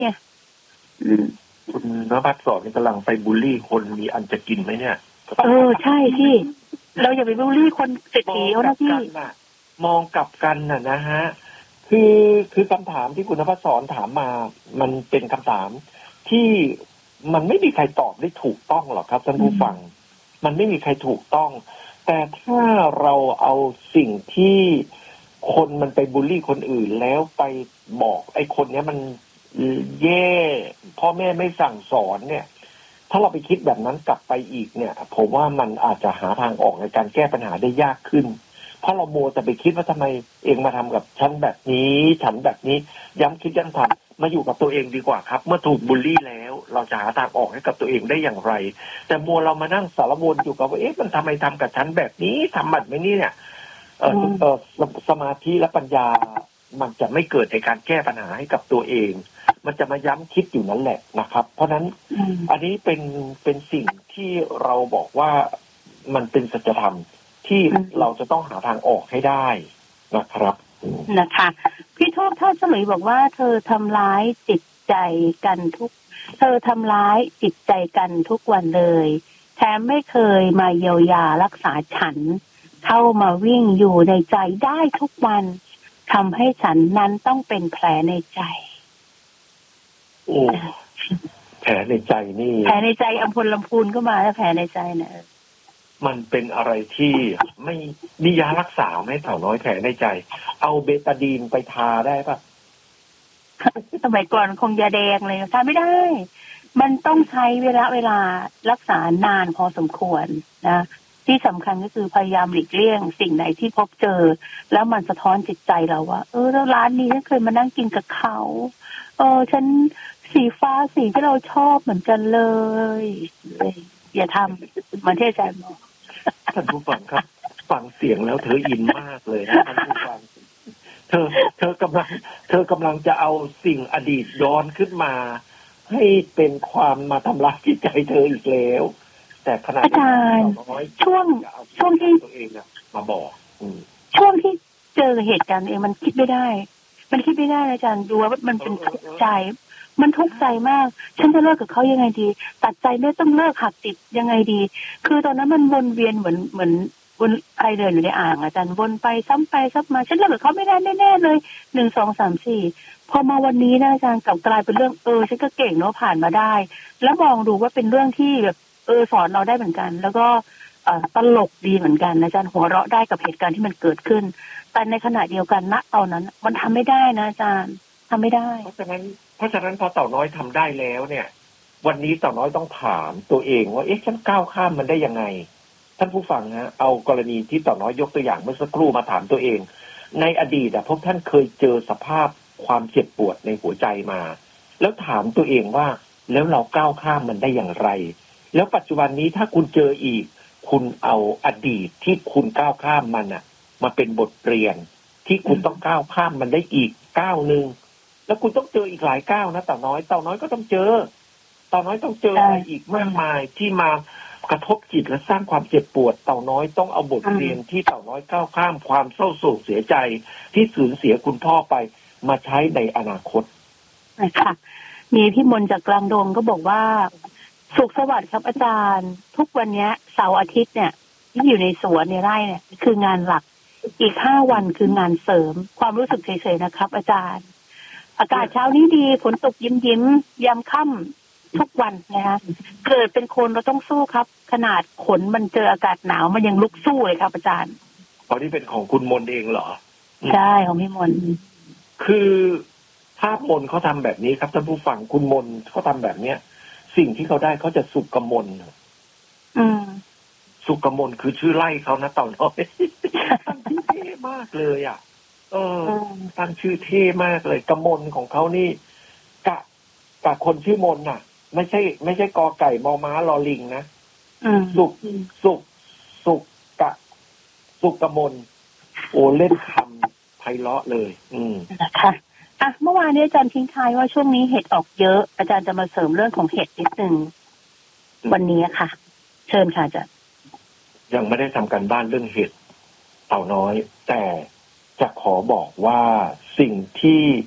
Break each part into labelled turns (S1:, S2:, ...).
S1: เนี่ย
S2: คุณนภัสสรกำลังไปบูลลี่คนมีอันจะกินไหมเนี่ย
S1: ใช่พี่เราอย่าไปบูลลี่คนเศรษฐีเขานะพี่
S2: มองกลับกันนะฮะคือคำถามที่คุณนภัสสรถามมามันเป็นคำถามที่มันไม่มีใครตอบได้ถูกต้องหรอกครับท่านผู้ฟังมันไม่มีใครถูกต้องแต่ถ้าเราเอาสิ่งที่คนมันไปบูลลี่คนอื่นแล้วไปบอกไอ้คนเนี้ยมันแย่พ่อแม่ไม่สั่งสอนเนี่ยถ้าเราไปคิดแบบนั้นกลับไปอีกเนี่ยผมว่ามันอาจจะหาทางออกในการแก้ปัญหาได้ยากขึ้นเพราะเราโมแต่ไปคิดว่าทำไมเองมาทำกับฉันแบบนี้ฉันแบบนี้ย้ำคิดย้ำทำมาอยู่กับตัวเองดีกว่าครับเมื่อถูกบูลลี่แล้วเราจะหาทางออกให้กับตัวเองได้อย่างไรแต่มัวเรามานั่งสารวนอยู่กับว่ามันทำไมทำกับฉันแบบนี้ทำแบบนี้เนี่ยสมาธิและปัญญามันจะไม่เกิดในการแก้ปัญหาให้กับตัวเองมันจะมาย้ำคิดอยู่นั่นแหละนะครับเพราะนั้นอันนี้เป็นสิ่งที่เราบอกว่ามันเป็นสัจธรรมที่เราจะต้องหาทางออกให้ได้นะครับ
S1: นะคะพี่โทษท่านสลุยบอกว่าเธอทำร้ายจิตใจกันเธอทำร้ายจิตใจกันทุกวันเลยแถมไม่เคยมาเยียวยารักษาฉันเข้ามาวิ่งอยู่ในใจได้ทุกวันทำให้ฉันนั้นต้องเป็นแผลในใจ
S2: โอ้แผลในใจนี่
S1: แผลในใจอัมพลลำพูนก็มาแล้วแผลในใจเนี่ย
S2: มันเป็นอะไรที่ไม่มียารักษาไหมเต่าน้อยแผลในใจเอาเบตาดีนไปทาได้ปะ
S1: สมัยก่อนคงยาแดงเลยทาไม่ได้มันต้องใช้เวลารักษานานพอสมควรนะที่สำคัญก็คือพยายามหลีกเลี่ยงสิ่งไหนที่พบเจอแล้วมันสะท้อนจิตใจเราว่าแล้วร้านนี้ฉันเคยมานั่งกินกับเขาฉันสีฟ้าสีที่เราชอบเหมือนกันเลยอย่าทำมันเทศใจหมอ
S2: ท่านผู้ฟังครับฟังเสียงแล้วเธออินมากเลยนะท่านผู้ฟังเธอกำลังจะเอาสิ่งอดีตย้อนขึ้นมาให้เป็นความมาทำร้ายจิตใจเธออีกแล้วแต่ขณะ
S1: นี้ช่วงที่
S2: ตัวเองมาบอก
S1: ช่วงที่เจอเหตุการณ์เองมันคิดไม่ได้อาจารย์ดูว่ามันเป็นทุกข์ใจมันทุกข์ใจมากฉันจะเลิกกับเขายังไงดีตัดใจไม่ต้องเลิกหักติดยังไงดีคือตอนนั้นมันวนเวียนเหมือนวนไอเดินอยู่ในอ่างอาจารย์วนไปซ้ำไปซ้ำมาฉันเลิกกับเขาไม่ได้แน่ๆเลย1 2 3 4พอมาวันนี้นะอาจารย์กลับกลายเป็นเรื่องฉันก็เก่งเนาะผ่านมาได้แล้วมองดูว่าเป็นเรื่องที่แบบสอนเราได้เหมือนกันแล้วก็ตลกดีเหมือนกันอาจารย์หัวเราะได้กับเหตุการณ์ที่มันเกิดขึ้นแต่ในขณะเดียวกันณตอนนั้นมันทำไม่ได้นะอาจารย์ทำไม่ได้
S2: เพราะฉะนั้นพอเต่าน้อยทำได้แล้วเนี่ยวันนี้เต่าน้อยต้องถามตัวเองว่าฉันก้าวข้ามมันได้ยังไงท่านผู้ฟังฮะเอากรณีที่เต่าน้อยยกตัวอย่างเมื่อสักครู่มาถามตัวเองในอดีตพวกท่านเคยเจอสภาพความเจ็บปวดในหัวใจมาแล้วถามตัวเองว่าแล้วเราก้าวข้ามมันได้อย่างไรแล้วปัจจุบันนี้ถ้าคุณเจออีกคุณเอาอดีตที่คุณก้าวข้ามมันมาเป็นบทเรียนที่คุณต้องก้าวข้ามมันได้อีกก้าวนึงแล้วคุณต้องเจออีกหลายก้าวนะเต่าน้อยก็ต้องเจอเต่าน้อยต้องเจออะไรอีกมากมายที่มากระทบจิตและสร้างความเจ็บปวดเต่าน้อยต้องเอาบทเรียนที่เต่าน้อยก้าวข้ามความเศร้าโศกเสียใจที่สูญเสียคุณพ่อไปมาใช้ในอนาคต
S1: ค่ะมีพี่มนจากกลางดงก็บอกว่าสุขสวัสดิ์ครับอาจารย์ทุกวันนี้เสาร์อาทิตย์เนี่ยที่อยู่ในสวนในไร่เนี่ยคืองานหลักอีก5 วันคืองานเสริมความรู้สึกเฉยๆนะครับอาจารย์อากาศเช้านี้ดีฝนตกยิ้มยามค่ำทุกวันนะคะเกิดเป็นคนเราต้องสู้ครับขนาดขนมันเจออากาศหนาวมันยังลุกสู้เลยครับอาจารย์
S2: ตอนนี้เป็นของคุณมนเองเหรอ
S1: ใช่ของพี่มน
S2: คือถ้ามนเขาทำแบบนี้ครับท่านผู้ฟังคุณมนเขาทำแบบเนี้ยสิ่งที่เขาได้เขาจะสุกมลสุกมลคือชื่อไล่เขานะเต่าน้อยตั้งชื่อเท่มากเลยตั้งชื่อเท่มากเลยกมลของเขานี่กะคนชื่อมนไม่ใช่กอไก่มอม้าลอลิงนะสุกมลโอเล่นคำไพเราะเลย
S1: นะคะเมื่อวานนี้อาจารย์ทิ้งท้ายว่าช่วงนี้เห็ดออกเยอะอาจารย์จะมาเสริมเรื่องของเห็ดนิดนึงวันนี้ค่ะเชิญค่ะอาจารย์
S2: ยังไม่ได้ทำการบ้านเรื่องเห็ดเต่าน้อยแต่จะขอบอกว่าสิ่งที่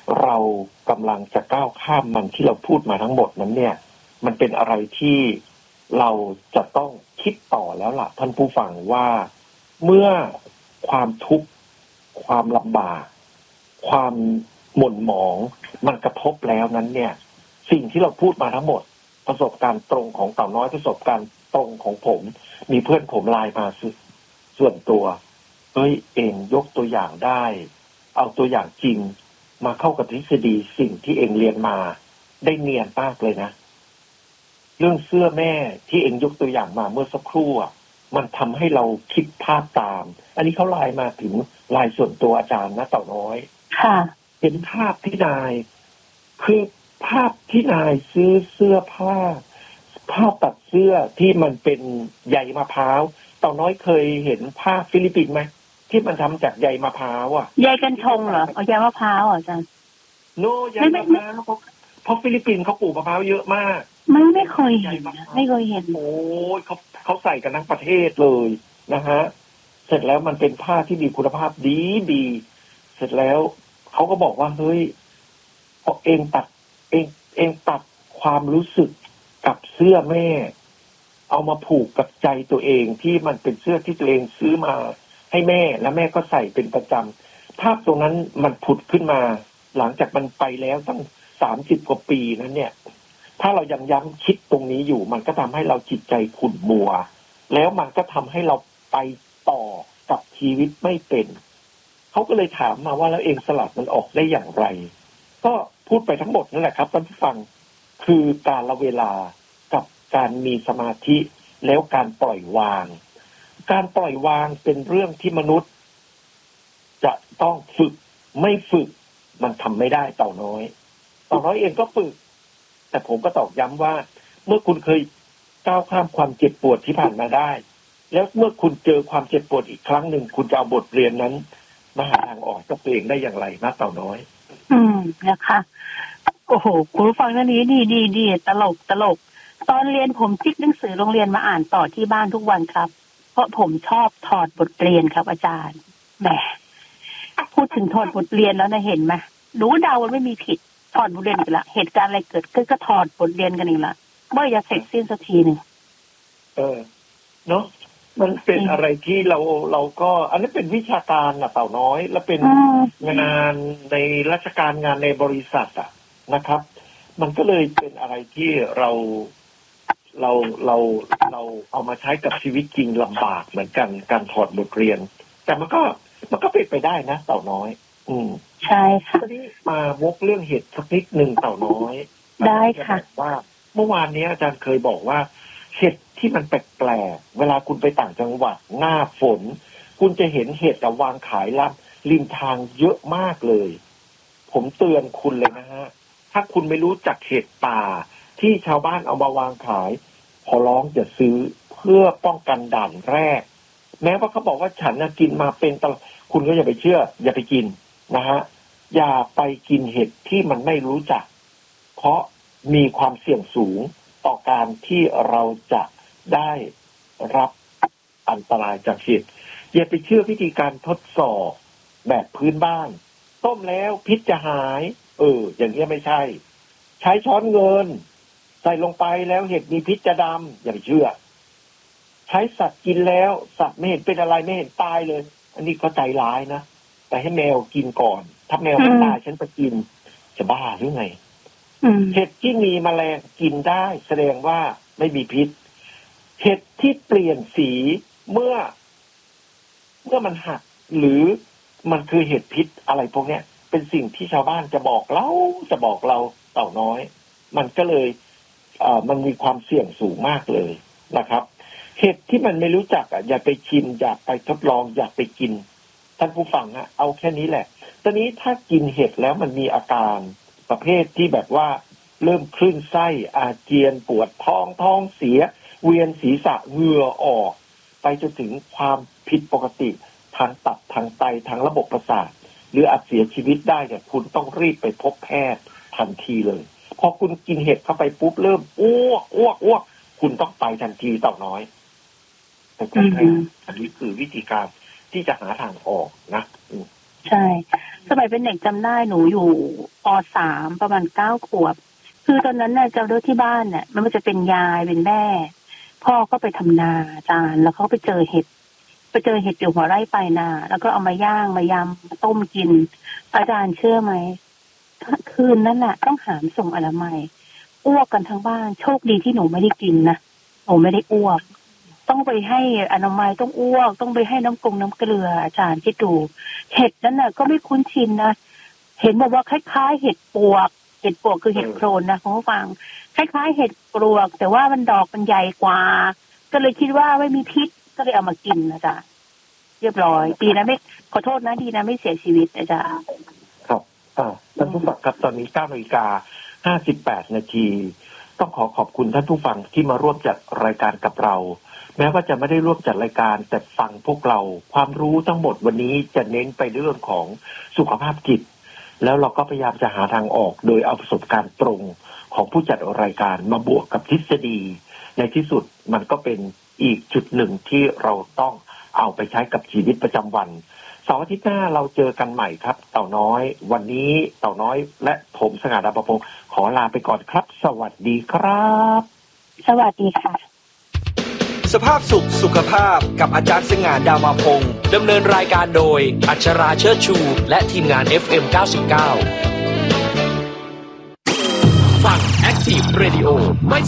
S2: เรากำลังจะก้าวข้ามมันที่เราพูดมาทั้งหมดนั้นเนี่ยมันเป็นอะไรที่เราจะต้องคิดต่อแล้วล่ะท่านผู้ฟังว่าเมื่อความทุกข์ความลำบากความหม่นหมองมันกระทบแล้วนั้นเนี่ยสิ่งที่เราพูดมาทั้งหมดประสบการณ์ตรงของเต่าน้อยประสบการณ์ตรงของผมมีเพื่อนผมไลน์มาส่วนตัวเฮ้ยเองยกตัวอย่างได้เอาตัวอย่างจริงมาเข้ากับทฤษฎีสิ่งที่เองเรียนมาได้เนียนมากเลยนะเรื่องเสื้อแม่ที่เองยกตัวอย่างมาเมื่อสักครู่มันทำให้เราคิดภาพตามอันนี้เขาไลน์มาถึงไลน์ส่วนตัวอาจารย์นะเต่าน้อย
S1: ค่ะ
S2: เห็นภาพที่นายคือภาพที่นายซื้อเสื้อผ้าตัดเสื้อที่มันเป็นใยมะพร้าวเต่าน้อยเคยเห็นผ้าฟิลิปปินส์ไหมที่มันทำจากใยมะพร้าว
S1: ใยกัญชงเหรอเอาใยมะพร้าวอาจารย์
S2: โนใยมะพร้าวเพราะฟิลิปปินส์เขาปลูกมะพร้าวเยอะมาก
S1: ไม่เคยเห็นไม่เคยเห็น
S2: โอ้ยเขาใส่กันทั้งประเทศเลยนะฮะเสร็จแล้วมันเป็นผ้าที่มีคุณภาพดีเสร็จแล้วเขาก็บอกว่าเฮ้ยเองตัดความรู้สึกกับเสื้อแม่เอามาผูกกับใจตัวเองที่มันเป็นเสื้อที่ตัวเองซื้อมาให้แม่แล้วแม่ก็ใส่เป็นประจำภาพตรงนั้นมันผุดขึ้นมาหลังจากมันไปแล้วตั้ง30 กว่าปีนั้นเนี่ยถ้าเรายังย้ำคิดตรงนี้อยู่มันก็ทำให้เราจิตใจขุ่นมัวแล้วมันก็ทำให้เราไปต่อกับชีวิตไม่เป็นเขาก็เลยถามมาว่าแล้วเองสลัดมันออกได้อย่างไรก็พูดไปทั้งหมดนั่นแหละครับท่านผู้ฟังคือการละเวลากับการมีสมาธิแล้วการปล่อยวางการปล่อยวางเป็นเรื่องที่มนุษย์จะต้องฝึกไม่ฝึกมันทำไม่ได้เต่าน้อยเองก็ฝึกแต่ผมก็ตอกย้ำว่าเมื่อคุณเคยก้าวข้ามความเจ็บปวดที่ผ่านมาได้แล้วเมื่อคุณเจอความเจ็บปวดอีกครั้งหนึ่งคุณจะเอาบทเรียนนั้นมาหาทางออกกับตัวเองได้อย่างไรนะเต่าน้อย
S1: นะคะโอ้โหคุณผู้ฟังท่านนี้ดีตลกตอนเรียนผมจิกหนังสือโรงเรียนมาอ่านต่อที่บ้านทุกวันครับเพราะผมชอบถอดบทเรียนครับอาจารย์แหมพูดถึงถอดบทเรียนแล้วนะเห็นไหมรู้เดามันไม่มีผิดถอดบทเรียนอีกละเหตุการณ์อะไรเกิดขึ้นก็ถอดบทเรียนกันอีกละเมื่อจะเสร็จสิ้นสักทีหนึ่ง
S2: เนาะมันเป็นอะไรที่เราก็อันนี้เป็นวิชาการนะเต่าน้อยและเป็นงานในราชการงานในบริษัทนะครับมันก็เลยเป็นอะไรที่เราเอามาใช้กับชีวิตจริงลำบากเหมือนกันการถอดบทเรียนแต่มันก็เป็นไปได้นะเต่าน้อย
S1: ใช่ค่ะ
S2: ทีนี้มาวกเรื่องเหตุสักนิดหนึ่งเต่าน้อย
S1: ได้ค่ะ
S2: ว่าเมื่อวานนี้อาจารย์เคยบอกว่าเห็ดที่มันแปลกๆเวลาคุณไปต่างจังหวัดหน้าฝนคุณจะเห็นเห็ดวางขายริมทางเยอะมากเลยผมเตือนคุณเลยนะฮะถ้าคุณไม่รู้จักเห็ดป่าที่ชาวบ้านเอามาวางขายขอร้องอย่าซื้อเพื่อป้องกันด่านแรกแม้ว่าเขาบอกว่าฉันกินมาเป็นตลอดคุณก็อย่าไปเชื่ออย่าไปกินนะฮะอย่าไปกินเห็ดที่มันไม่รู้จักเพราะมีความเสี่ยงสูงต่อการที่เราจะได้รับอันตรายจากเห็ดอย่าไปเชื่อวิธีการทดสอบแบบพื้นบ้านต้มแล้วพิษจะหายอย่างนี้ไม่ใช่ใช้ช้อนเงินใส่ลงไปแล้วเห็ดมีพิษจะดำอย่าไปเชื่อใช้สัตว์กินแล้วสัตว์ไม่เห็นเป็นอะไรไม่เห็นตายเลยอันนี้ก็ใจร้ายนะแต่ให้แมวกินก่อนถ้าแมวไม่ตายฉันไปกินจะบ้าหรือไงเห็ดที่มีแมลงกินได้แสดงว่าไม่มีพิษเห็ดที่เปลี่ยนสีเมื่อมันหักหรือมันคือเห็ดพิษอะไรพวกเนี้ยเป็นสิ่งที่ชาวบ้านจะบอกเราเต่าน้อยมันก็เลยมันมีความเสี่ยงสูงมากเลยนะครับเห็ดที่มันไม่รู้จักอย่าไปชิมอย่าไปทดลองอย่าไปกินท่านผู้ฟังเอาแค่นี้แหละตอนนี้ถ้ากินเห็ดแล้วมันมีอาการประเภทที่แบบว่าเริ่มคลื่นไส้อาเจียนปวดท้องเสียเวียนศีรษะเหงื่อออกไปจนถึงความผิดปกติทางตับทางไตทางระบบประสาทหรืออาจเสียชีวิตได้เนี่ยคุณต้องรีบไปพบแพทย์ทันทีเลยพอคุณกินเห็ดเข้าไปปุ๊บเริ่มอ้วกคุณต้องไปทันทีเต่าน้อยไปพบแพทย์อันนี้คือวิธีการที่จะหาทางออกนะ
S1: ใช่สมัยเป็นเด็กจำได้หนูอยู่ป.3 ประมาณ9 ขวบคือตอนนั้นน่ะจำได้ที่บ้านเนี่ยมันจะเป็นยายเป็นแม่พ่อก็ไปทำนาอาจารย์แล้วเขาไปเจอเห็ดอยู่หัวไร่ปลายนาแล้วก็เอามาย่างมายำมาต้มกินอาจารย์เชื่อไหมคืนนั้นน่ะต้องหามส่งอนามัยอ้วกกันทั้งบ้านโชคดีที่หนูไม่ได้กินนะหนูไม่ได้อ้วกต้องไปให้อนามัยต้องอ้วกต้องไปให้น้ำเกลืออาจารย์คิดดูเห็ดนั้นน่ะก็ไม่คุ้นชินนะเห็นบอกว่าคล้ายๆเห็ดปวกคือเห็ดโครนนะคุณผู้ฟังคล้ายๆเห็ดปลวกแต่ว่ามันดอกมันใหญ่กว่าก็เลยคิดว่าไม่มีพิษก็เลยเอามากินนะจ๊ะเรียบร้อยดีนะไม่ขอโทษนะดีนะไม่เสียชีวิตนะจ๊ะ
S2: ครับท่านผู้ฟังครับตอนนี้ 9:58 นาทีต้องขอบคุณท่านผู้ฟังที่มาร่วมจัดรายการกับเราแม้ว่าจะไม่ได้ร่วมจัดรายการแต่ฟังพวกเราความรู้ทั้งหมดวันนี้จะเน้นไปเรื่องของสุขภาพจิตแล้วเราก็พยายามจะหาทางออกโดยเอาประสบการณ์ตรงของผู้จัดรายการมาบวกกับทฤษฎีในที่สุดมันก็เป็นอีกจุดหนึ่งที่เราต้องเอาไปใช้กับชีวิตประจำวันเสาร์อาทิตย์หน้าเราเจอกันใหม่ครับเต่าน้อยวันนี้เต่าน้อยและผมสง่าดาภพงศ์ขอลาไปก่อนครับสวัสดีครับ
S1: สวัสดีค่ะ
S3: สภาพสุขสุขภาพกับอาจารย์สง่าดามาพงศ์ดำเนินรายการโดยอัชราเชิดชูและทีมงาน FM 99ฟัง Active Radio